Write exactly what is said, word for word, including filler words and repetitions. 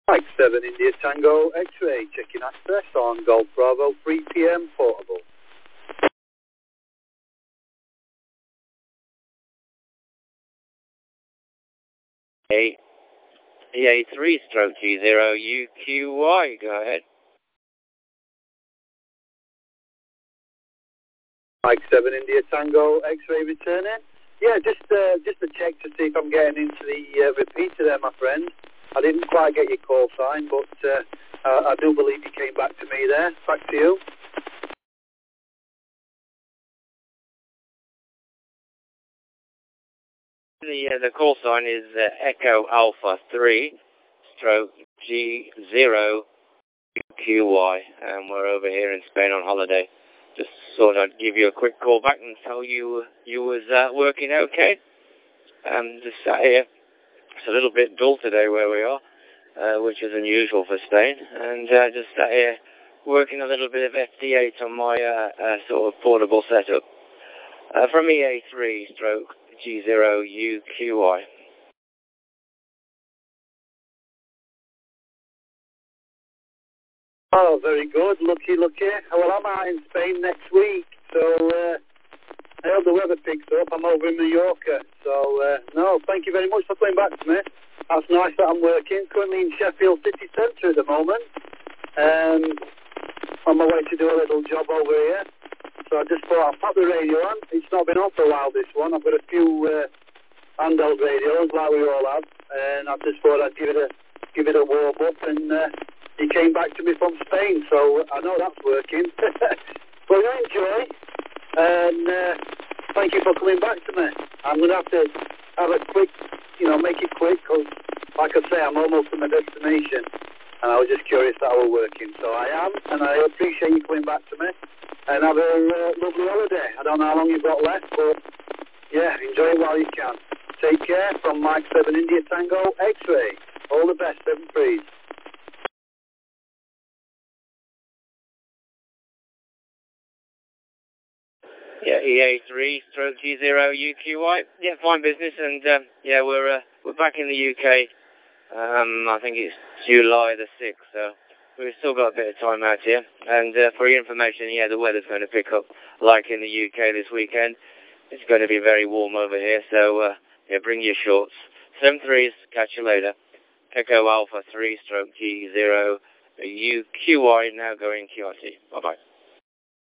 Mike seven India Tango X-ray, checking access on Golf Bravo, three p m portable. E A three stroke G zero U Q Y, go ahead. Mike seven India Tango X-ray returning. Yeah, just uh, just a check to see if I'm getting into the uh, repeater there, my friend. I didn't quite get your call sign, but uh, uh, I do believe you came back to me there. Back to you. The, uh, the call sign is uh, Echo Alpha three stroke G zero Q Y, and we're over here in Spain on holiday. Just thought I'd give you a quick call back and tell you you was uh, working okay. Um, just sat here. It's a little bit dull today where we are, uh, which is unusual for Spain, and uh, just sat here working a little bit of F D eight on my uh, uh, sort of portable setup. Uh, from E A three stroke G zero U Q Y. Oh, very good. Lucky, lucky. Well, I'm out in Spain next week, so uh, I hope the weather picks up. I'm over in Mallorca. So, uh, no, thank you very much for coming back to me. That's nice that I'm working. Currently in Sheffield city centre at the moment. Um, on my way to do a little job over here. So I just thought I'd pop the radio on. It's not been on for a while, this one. I've got a few uh, handheld radios, like we all have. And I just thought I'd give it a, give it a warm up. And uh, he came back to me from Spain, so I know that's working. But you enjoy. And uh, thank you for coming back to me. I'm going to have to have a quick, you know, make it quick, because, like I say, I'm almost at my destination. And I was just curious that I was working. So I am, and I appreciate you coming back to me. And have a uh, lovely holiday. I don't know how long you've got left, but, yeah, enjoy it while you can. Take care from Mike seven India Tango X-ray. All the best, seven threes. Yeah, E A three stroke G zero U Q Y. Yeah, fine business, and um, yeah, we're uh, we're back in the U K. Um, I think it's July the sixth, so we've still got a bit of time out here. And uh, for your information, yeah, the weather's going to pick up like in the U K this weekend. It's going to be very warm over here, so uh, yeah, bring your shorts. Seven threes, catch you later. Echo Alpha three stroke G zero U Q Y, now going Q R T. Bye bye.